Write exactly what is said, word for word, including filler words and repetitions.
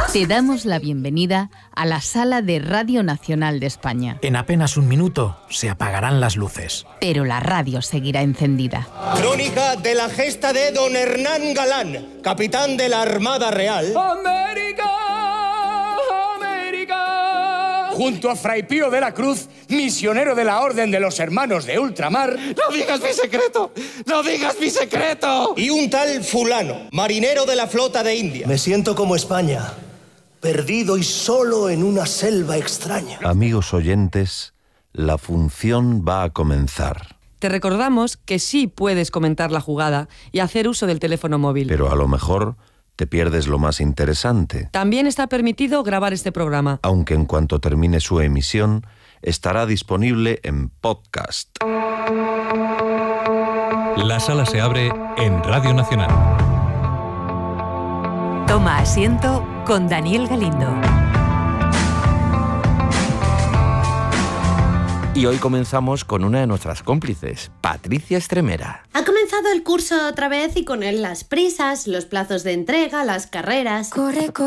Te damos la bienvenida a la sala de Radio Nacional de España. En apenas un minuto se apagarán las luces. Pero la radio seguirá encendida. Crónica de la gesta de don Hernán Galán, capitán de la Armada Real. ¡América! ¡América! Junto a Fray Pío de la Cruz, misionero de la Orden de los Hermanos de Ultramar. ¡No digas mi secreto! ¡No digas mi secreto! Y un tal fulano, marinero de la flota de India. Me siento como España, perdido y solo en una selva extraña. Amigos oyentes, la función va a comenzar. Te recordamos que sí puedes comentar la jugada y hacer uso del teléfono móvil. Pero a lo mejor te pierdes lo más interesante. También está permitido grabar este programa. Aunque en cuanto termine su emisión, estará disponible en podcast. La sala se abre en Radio Nacional. Toma asiento con Daniel Galindo. Y hoy comenzamos con una de nuestras cómplices, Patricia Estremera. Ha comenzado el curso otra vez y con él las prisas, los plazos de entrega, las carreras. Corre, corre.